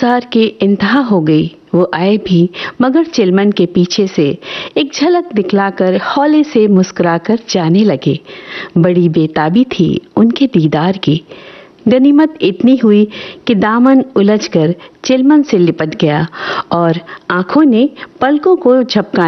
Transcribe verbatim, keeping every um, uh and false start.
इंतजार के इंतहा हो गई। वो आए भी, मगर चिलमन के पीछे से एक झलक दिखलाकर हौले से मुस्कुराकर जाने लगे। बड़ी बेताबी थी उनके दीदार की। गनीमत इतनी हुई कि दामन उलझकर चिलमन से लिपट गया और आंखों ने पलकों को झपकाने